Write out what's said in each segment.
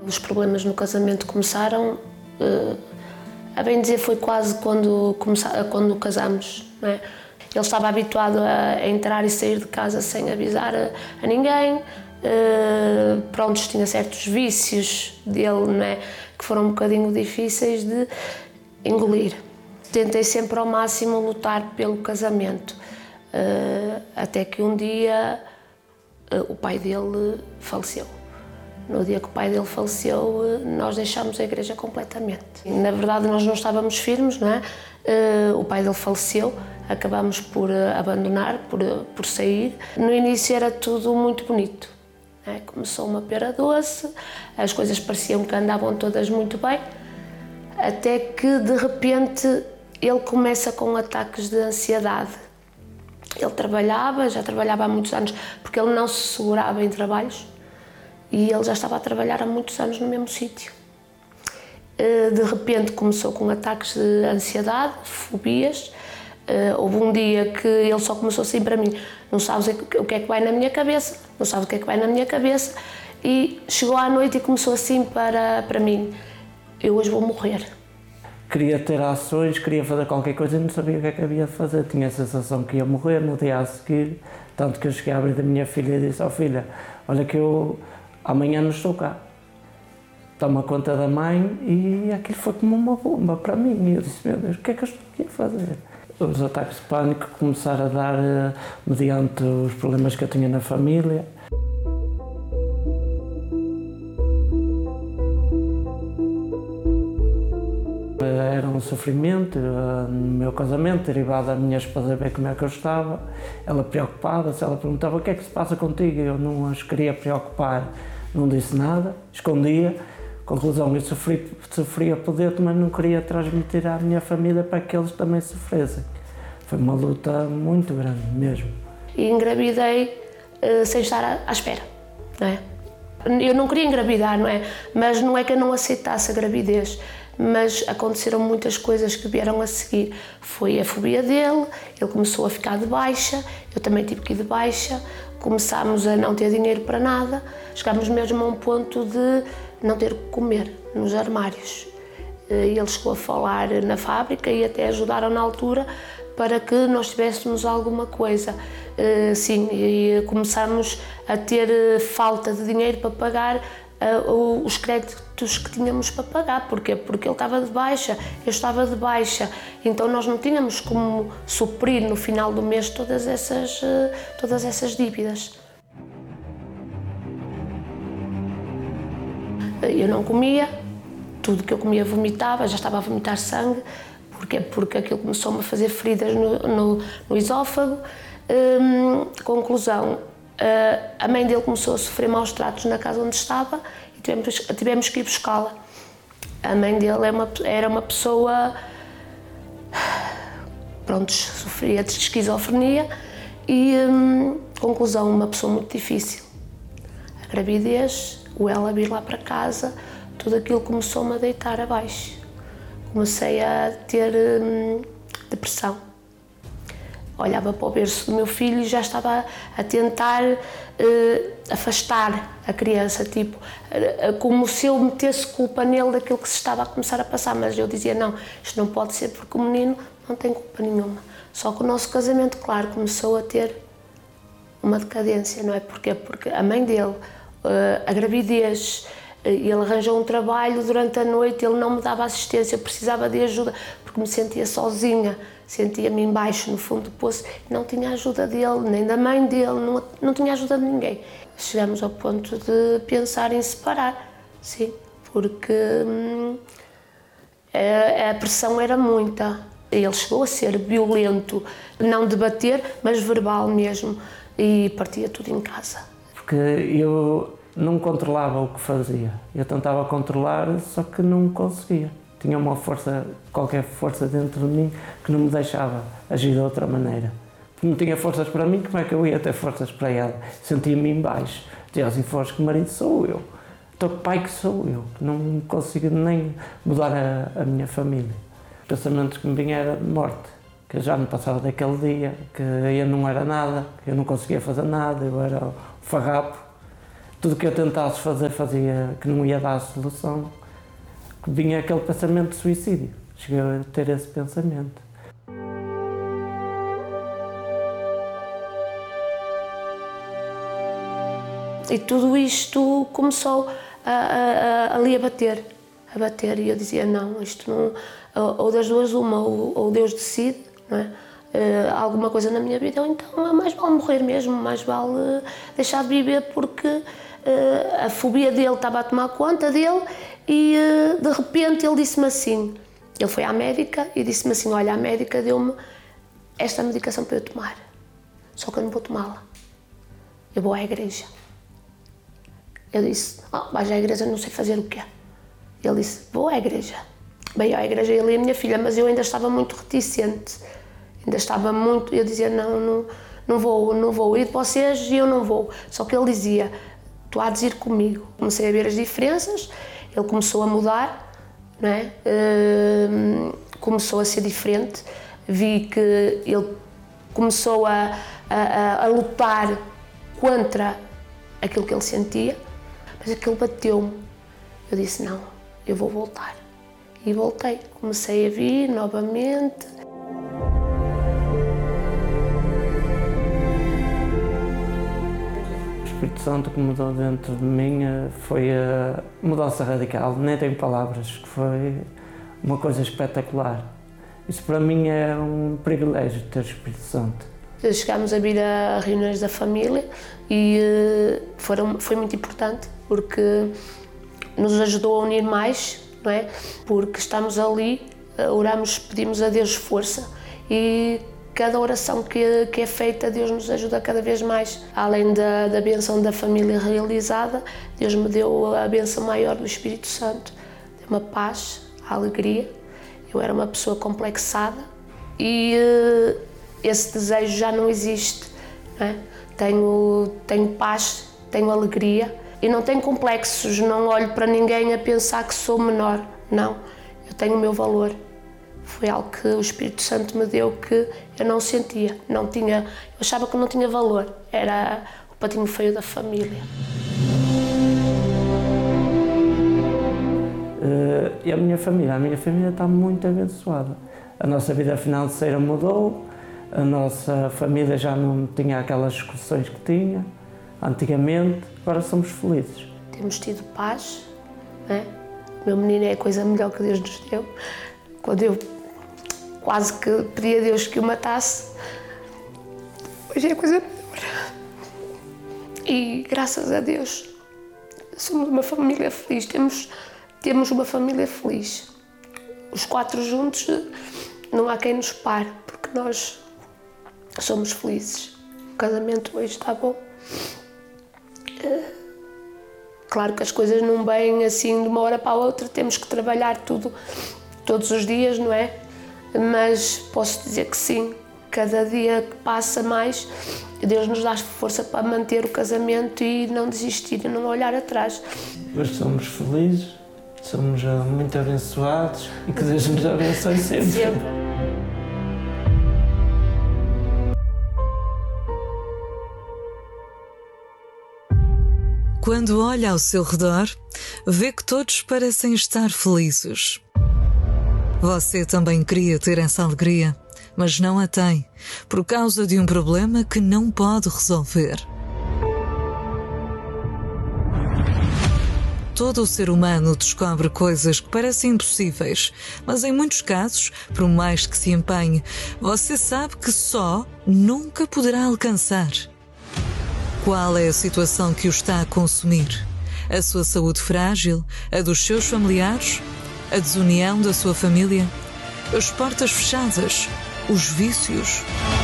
Os problemas no casamento começaram, a bem dizer, foi quase quando casámos, não é? Ele estava habituado a entrar e sair de casa sem avisar a ninguém. Pronto, tinha certos vícios dele, não é? Que foram um bocadinho difíceis de engolir. Tentei sempre ao máximo lutar pelo casamento, até que um dia o pai dele faleceu. No dia que o pai dele faleceu, nós deixámos a igreja completamente. Na verdade, nós não estávamos firmes, não é? O pai dele faleceu, acabámos por abandonar, por sair. No início era tudo muito bonito, não é? Começou uma pera doce, as coisas pareciam que andavam todas muito bem, até que de repente ele começa com ataques de ansiedade. Ele já trabalhava há muitos anos, porque ele não se segurava em trabalhos, e ele já estava a trabalhar há muitos anos no mesmo sítio. De repente começou com ataques de ansiedade, fobias. Houve um dia que ele só começou assim para mim: não sabes o que é que vai na minha cabeça, não sabes o que é que vai na minha cabeça. E chegou à noite e começou assim para mim: eu hoje vou morrer. Queria ter ações, queria fazer qualquer coisa e não sabia o que é que havia de fazer. Tinha a sensação que ia morrer no dia a seguir, tanto que eu cheguei à beira da minha filha e disse: ó filha, olha que eu amanhã não estou cá. Toma conta da mãe, e aquilo foi como uma bomba para mim. E eu disse: meu Deus, o que é que eu estou aqui a fazer? Os ataques de pânico começaram a dar mediante os problemas que eu tinha na família. Era um sofrimento no meu casamento, derivado da minha esposa ver como é que eu estava. Ela preocupada-se, ela perguntava: o que é que se passa contigo? Eu não as queria preocupar, não disse nada, escondia. Conclusão, eu sofria por dentro, mas não queria transmitir à minha família para que eles também sofressem. Foi uma luta muito grande mesmo. E engravidei sem estar à espera, não é? Eu não queria engravidar, não é? Mas não é que eu não aceitasse a gravidez, mas aconteceram muitas coisas que vieram a seguir. Foi a fobia dele, ele começou a ficar de baixa, eu também tive que ir de baixa, começámos a não ter dinheiro para nada, chegámos mesmo a um ponto de não ter o que comer nos armários. Ele chegou a falar na fábrica e até ajudaram na altura para que nós tivéssemos alguma coisa. Sim, e começámos a ter falta de dinheiro para pagar os créditos que tínhamos para pagar. Porquê? Porque ele estava de baixa, eu estava de baixa, então nós não tínhamos como suprir no final do mês todas essas dívidas. Eu não comia, tudo que eu comia vomitava, já estava a vomitar sangue. Porquê? Porque aquilo começou-me a fazer feridas no esófago. Conclusão, a mãe dele começou a sofrer maus tratos na casa onde estava e tivemos que ir buscá-la. A mãe dele era uma pessoa, pronto, sofria de esquizofrenia e, conclusão, uma pessoa muito difícil. A gravidez, o ela vir lá para casa, tudo aquilo começou-me a deitar abaixo. Comecei a ter depressão. Olhava para o berço do meu filho e já estava a tentar afastar a criança, tipo, como se eu metesse culpa nele daquilo que se estava a começar a passar, mas eu dizia: não, isto não pode ser, porque o menino não tem culpa nenhuma. Só que o nosso casamento, claro, começou a ter uma decadência, não é? Porquê? Porque a mãe dele, a gravidez, ele arranjou um trabalho durante a noite, ele não me dava assistência, eu precisava de ajuda, porque me sentia sozinha, sentia-me em baixo, no fundo do poço, não tinha ajuda dele, nem da mãe dele, não tinha ajuda de ninguém. Chegamos ao ponto de pensar em separar, sim, porque a pressão era muita. Ele chegou a ser violento, não de bater, mas verbal mesmo, e partia tudo em casa. Porque eu não controlava o que fazia. Eu tentava controlar, só que não conseguia. Tinha uma força, qualquer força dentro de mim que não me deixava agir de outra maneira. Porque não tinha forças para mim, como é que eu ia ter forças para ela? Sentia-me em baixo. Dizia assim: foge que marido sou eu. Então que pai que sou eu. Não consigo nem mudar a minha família. Os pensamentos que me vinham era de morte. Que eu já me passava daquele dia, que eu não era nada, que eu não conseguia fazer nada, eu era o farrapo. tudo que eu tentasse fazer, fazia que não ia dar a solução, que vinha aquele pensamento de suicídio. Cheguei a ter esse pensamento. E tudo isto começou ali a bater, e eu dizia, não, isto não, ou das duas uma, ou Deus decide, não é? Alguma coisa na minha vida, ou então mais vale morrer mesmo, mais vale deixar de viver, porque a fobia dele estava a tomar conta dele e de repente ele disse-me assim, ele foi à médica e disse-me assim, olha, a médica deu-me esta medicação para eu tomar, só que eu não vou tomá-la, eu vou à igreja. Eu disse, vais à igreja, não sei fazer o quê. Ele disse, vou à igreja. Veio à igreja ele e a minha filha, mas eu ainda estava muito reticente. Eu dizia, não vou ir de vocês e eu não vou. Só que ele dizia, tu há de ir comigo. Comecei a ver as diferenças, ele começou a mudar, não é? Começou a ser diferente. Vi que ele começou a lutar contra aquilo que ele sentia. Mas aquilo bateu-me. Eu disse, não, eu vou voltar. E voltei. Comecei a vir novamente. O Espírito Santo que mudou dentro de mim foi a mudança radical. Nem tenho palavras, que foi uma coisa espetacular. Isso para mim é um privilégio ter o Espírito Santo. Chegámos a vir a reuniões da família e foi muito importante porque nos ajudou a unir mais, não é? Porque estamos ali, oramos, pedimos a Deus força e cada oração que é feita, Deus nos ajuda cada vez mais. Além da bênção da família realizada, Deus me deu a bênção maior do Espírito Santo, deu-me a paz, a alegria. Eu era uma pessoa complexada e esse desejo já não existe, não é? Tenho paz, tenho alegria e não tenho complexos, não olho para ninguém a pensar que sou menor, não, eu tenho o meu valor. Foi algo que o Espírito Santo me deu que eu não sentia, eu achava que não tinha valor, era o patinho feio da família. E a minha família está muito abençoada. A nossa vida financeira mudou. A nossa família já não tinha aquelas discussões que tinha antigamente, agora somos felizes. Temos tido paz, não é? O meu menino é a coisa melhor que Deus nos deu. Quando eu quase que pedi a Deus que o matasse, hoje é a coisa melhor. E graças a Deus somos uma família feliz, temos uma família feliz. Os 4 juntos, não há quem nos pare, porque nós somos felizes. O casamento hoje está bom. Claro que as coisas não vêm assim de uma hora para a outra, temos que trabalhar tudo todos os dias, não é? Mas posso dizer que sim, cada dia que passa mais, Deus nos dá força para manter o casamento e não desistir e não olhar atrás. Hoje somos felizes, somos muito abençoados e que Deus nos abençoe sempre. Quando olha ao seu redor, vê que todos parecem estar felizes. Você também queria ter essa alegria, mas não a tem, por causa de um problema que não pode resolver. Todo o ser humano descobre coisas que parecem impossíveis, mas em muitos casos, por mais que se empenhe, você sabe que só nunca poderá alcançar. Qual é a situação que o está a consumir? A sua saúde frágil? A dos seus familiares? A desunião da sua família? As portas fechadas? Os vícios?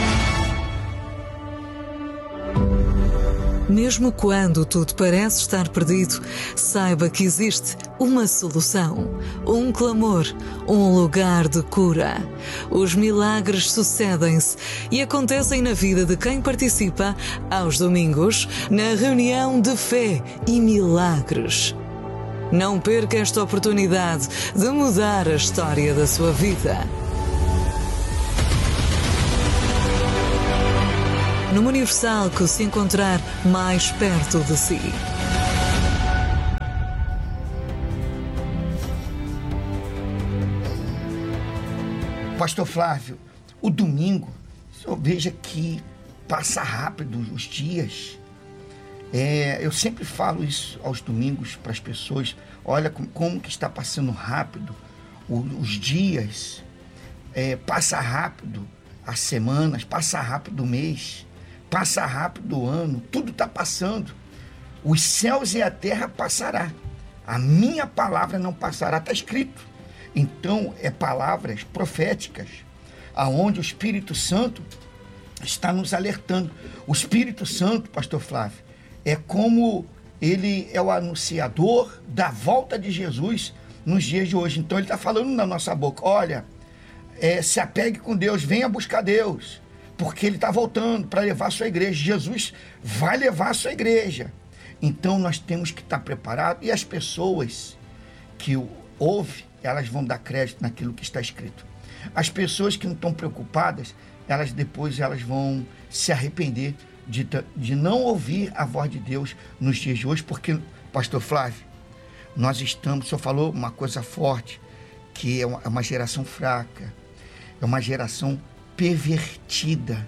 Mesmo quando tudo parece estar perdido, saiba que existe uma solução, um clamor, um lugar de cura. Os milagres sucedem-se e acontecem na vida de quem participa aos domingos na reunião de fé e milagres. Não perca esta oportunidade de mudar a história da sua vida. Numa Universal que se encontrar mais perto de si. Pastor Flávio, o domingo, o senhor veja que passa rápido os dias. Eu sempre falo isso aos domingos para as pessoas. Olha como que está passando rápido os dias. Passa rápido as semanas, passa rápido o mês, passa rápido o ano. Tudo está passando. Os céus e a terra passará. A minha palavra não passará. Está escrito. Então, palavras proféticas, aonde o Espírito Santo está nos alertando. O Espírito Santo, pastor Flávio, é como ele é o anunciador da volta de Jesus nos dias de hoje. Então, ele está falando na nossa boca, olha, se apegue com Deus, venha buscar Deus, porque ele está voltando para levar a sua igreja. Jesus vai levar a sua igreja. Então, nós temos que estar preparados, e as pessoas que ouvem, elas vão dar crédito naquilo que está escrito. As pessoas que não estão preocupadas, elas vão se arrepender de não ouvir a voz de Deus nos dias de hoje, porque, pastor Flávio, o senhor falou uma coisa forte, que é uma geração fraca, é uma geração pervertida,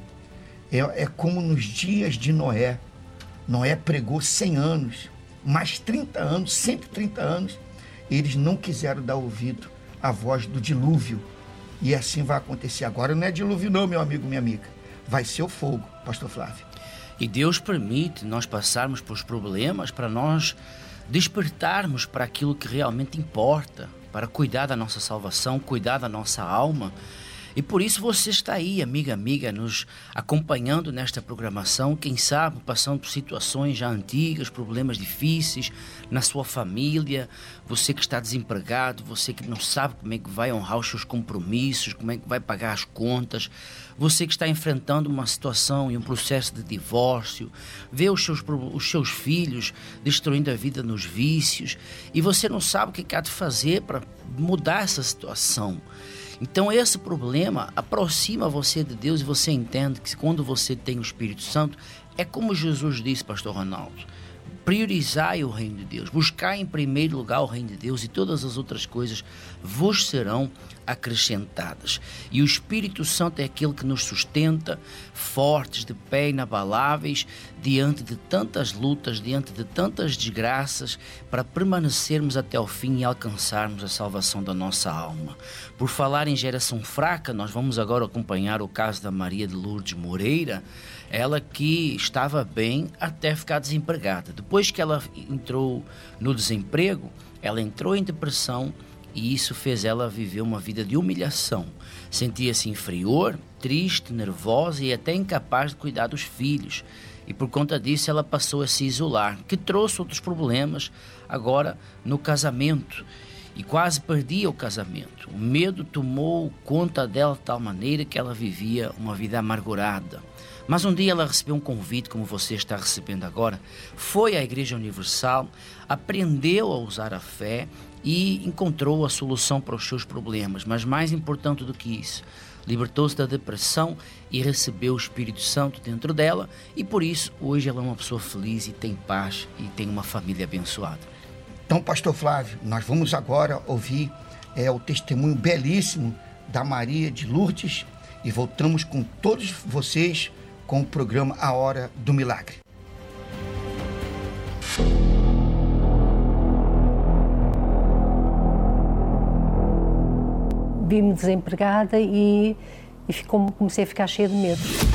é como nos dias de Noé. Noé pregou 100 anos, mais 30 anos, 130 anos, eles não quiseram dar ouvido à voz do dilúvio. E assim vai acontecer agora. Não é dilúvio não, meu amigo, minha amiga. Vai ser o fogo, pastor Flávio. E Deus permite nós passarmos por problemas para nós despertarmos para aquilo que realmente importa, para cuidar da nossa salvação, cuidar da nossa alma. E por isso você está aí, amiga, nos acompanhando nesta programação, quem sabe passando por situações já antigas, problemas difíceis na sua família, você que está desempregado, você que não sabe como é que vai honrar os seus compromissos, como é que vai pagar as contas, você que está enfrentando uma situação e um processo de divórcio, vê os seus filhos destruindo a vida nos vícios e você não sabe o que há de fazer para mudar essa situação. Então esse problema aproxima você de Deus e você entende que quando você tem o Espírito Santo, é como Jesus disse, pastor Ronaldo, priorizai o reino de Deus, buscai em primeiro lugar o reino de Deus e todas as outras coisas vos serão acrescentadas. E o Espírito Santo é aquele que nos sustenta fortes, de pé inabaláveis, diante de tantas lutas, diante de tantas desgraças, para permanecermos até o fim e alcançarmos a salvação da nossa alma. Por falar em geração fraca, nós vamos agora acompanhar o caso da Maria de Lourdes Moreira, ela que estava bem até ficar desempregada. Depois que ela entrou no desemprego, ela entrou em depressão e isso fez ela viver uma vida de humilhação. Sentia-se inferior, triste, nervosa e até incapaz de cuidar dos filhos. E por conta disso ela passou a se isolar, que trouxe outros problemas agora no casamento. E quase perdia o casamento. O medo tomou conta dela de tal maneira que ela vivia uma vida amargurada. Mas um dia ela recebeu um convite, como você está recebendo agora, foi à Igreja Universal, aprendeu a usar a fé e encontrou a solução para os seus problemas. Mas mais importante do que isso, libertou-se da depressão e recebeu o Espírito Santo dentro dela e por isso hoje ela é uma pessoa feliz e tem paz e tem uma família abençoada. Então, pastor Flávio, nós vamos agora ouvir o testemunho belíssimo da Maria de Lourdes e voltamos com todos vocês com o programa A Hora do Milagre. Vi-me desempregada e comecei a ficar cheia de medo.